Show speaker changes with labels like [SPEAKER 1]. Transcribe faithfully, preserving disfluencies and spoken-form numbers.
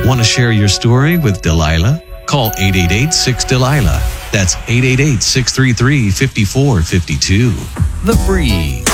[SPEAKER 1] Want to share your story with Delilah? Call eight eight eight, six, Delilah. That's eight eight eight, six three three, five four five two. The Breeze.